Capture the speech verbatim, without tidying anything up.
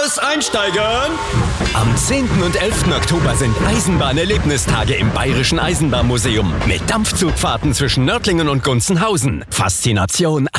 Los, einsteigen! Am zehnten und elften Oktober sind Eisenbahn-Erlebnistage im Bayerischen Eisenbahnmuseum mit Dampfzugfahrten zwischen Nördlingen und Gunzenhausen. Faszination